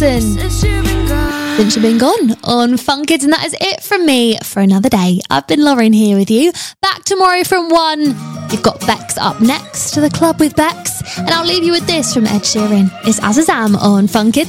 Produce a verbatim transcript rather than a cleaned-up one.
Jackson. Since you've been gone on Fun Kids, and that is it from me for another day. I've been Lauren here with you. Back tomorrow from one. You've got Bex up next to the club with Bex, and I'll leave you with this from Ed Sheeran. It's Azazam on Fun Kids.